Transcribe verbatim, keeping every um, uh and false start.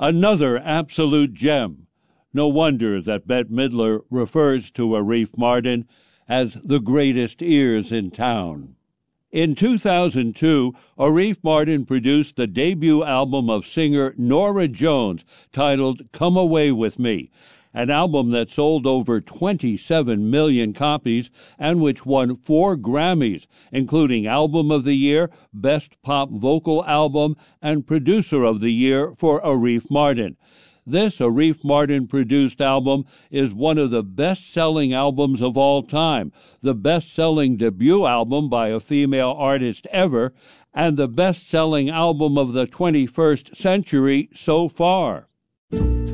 Another absolute gem. No wonder that Bette Midler refers to Arif Mardin as the greatest ears in town. In two thousand two, Arif Mardin produced the debut album of singer Norah Jones, titled Come Away With Me, an album that sold over twenty-seven million copies and which won four Grammys, including Album of the Year, Best Pop Vocal Album, and Producer of the Year for Arif Mardin. This Arif Mardin-produced album is one of the best-selling albums of all time, the best-selling debut album by a female artist ever, and the best-selling album of the twenty-first century so far.